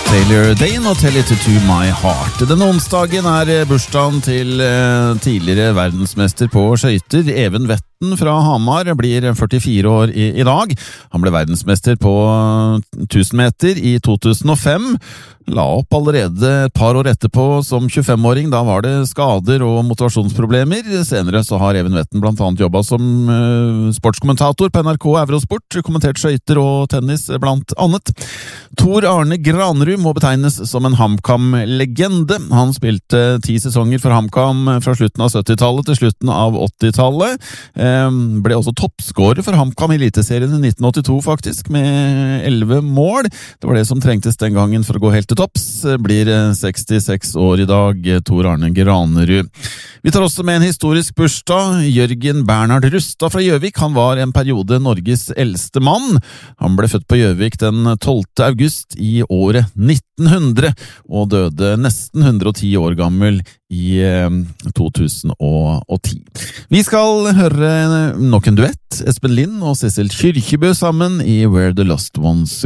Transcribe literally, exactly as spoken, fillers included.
Taylor Dane og Tell It To My Heart. Denne onsdagen er bursdagen til tidligere verdensmester på skøyter, Even Vetten fra Hamar, blir førtifire år i, i dag. Han ble verdensmester på tusen meter i to tusen og fem. La opp allerede et par år etterpå som tjuefem-åring, da var det skader og motivasjonsproblemer. Senere så har Even Vetten blant annet jobbet som uh, sportskommentator på N R K Eurosport, kommentert skøyter og tennis blant annet. Tor Arne Granerud må betegnes som en HamKam-legende. Han spilte ti sesonger for HamKam fra slutten av syttitallet til slutten av åttitallet. Um, ble også toppskårer for HamKam i Eliteserien i nitten åttito faktisk, med elleve mål. Det var det som trengtes den gangen for å gå helt til topps. Blir sekstiseks år i dag, Tor Arne Granerud. Vi tar også med en historisk bursdag. Jørgen Bernhard Rustad fra Gjøvik. Han var en periode Norges eldste mann. Han ble født på Gjøvik den tolvte august i året nitten hundre, og døde nesten hundre og ti år gammel i to tusen og ti. Vi skal høre nok en duett. Espen Lind og Sissel Kyrkjebø sammen i Where the Lost Ones